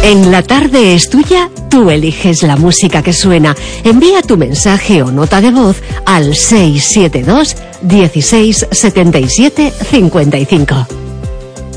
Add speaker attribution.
Speaker 1: En La Tarde es Tuya, tú eliges la música que suena. Envía tu mensaje o nota de voz al 672 16 77 55.